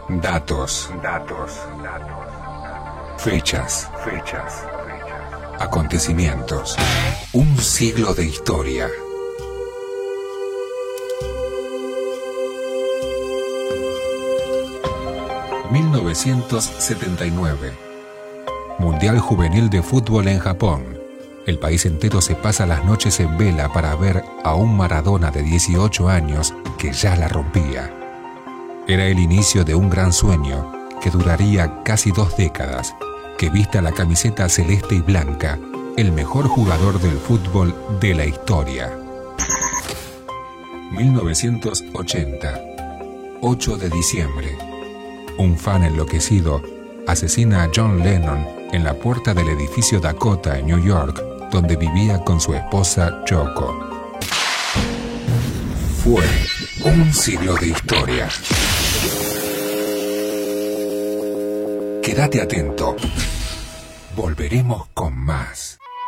Datos. Fechas. Acontecimientos. Un siglo de historia. ...1979... Mundial Juvenil de Fútbol en Japón. El país entero se pasa las noches en vela para ver a un Maradona de 18 años que ya la rompía. Era el inicio de un gran sueño que duraría casi 2 décadas, que vista la camiseta celeste y blanca, el mejor jugador del fútbol de la historia. 1980, 8 de diciembre. Un fan enloquecido asesina a John Lennon en la puerta del edificio Dakota en New York, donde vivía con su esposa Yoko. Fue un siglo de historia. Quédate atento. Volveremos con más.